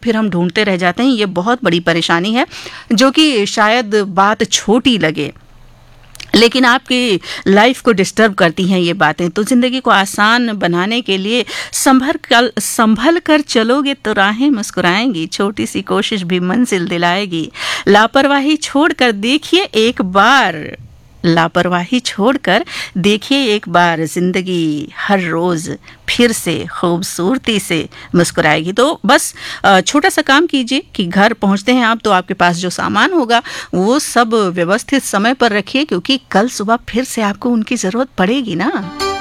फिर हम ढूंढते रह जाते हैं। ये बहुत बड़ी परेशानी है, जो कि शायद बात छोटी लगे, लेकिन आपकी लाइफ को डिस्टर्ब करती हैं ये बातें। तो ज़िंदगी को आसान बनाने के लिए संभल कर चलोगे तो राहें मुस्कुराएंगी, छोटी सी कोशिश भी मंजिल दिलाएगी। लापरवाही छोड़कर देखिए एक बार, लापरवाही छोड़कर देखिए एक बार, जिंदगी हर रोज फिर से खूबसूरती से मुस्कुराएगी। तो बस छोटा सा काम कीजिए कि घर पहुंचते हैं आप, तो आपके पास जो सामान होगा वो सब व्यवस्थित समय पर रखिए, क्योंकि कल सुबह फिर से आपको उनकी ज़रूरत पड़ेगी ना।